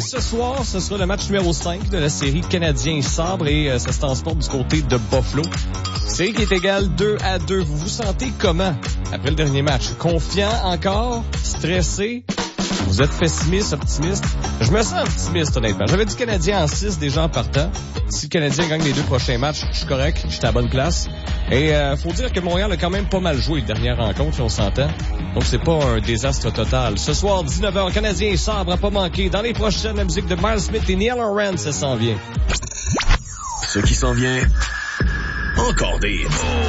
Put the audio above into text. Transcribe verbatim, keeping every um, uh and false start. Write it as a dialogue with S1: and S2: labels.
S1: ce soir, ce sera le match numéro cinq de la série Canadiens-Sabres et euh, ça se transporte du côté de Buffalo. Série qui est égale deux à deux. Vous vous sentez comment après le dernier match? Confiant encore? Stressé? Vous êtes pessimiste, optimiste? Je me sens optimiste, honnêtement. J'avais dit Canadien en six déjà en partant. Si le Canadien gagne les deux prochains matchs, je suis correct, je suis à la bonne place. Et euh, faut dire que Montréal a quand même pas mal joué les dernières rencontres, si on s'entend. Donc c'est pas un désastre total. Ce soir, dix-neuf heures, Canadien et Sabres à pas manquer. Dans les prochaines, la musique de Miles Smith et Neil Horan, ça s'en vient.
S2: Ce qui s'en vient, encore des...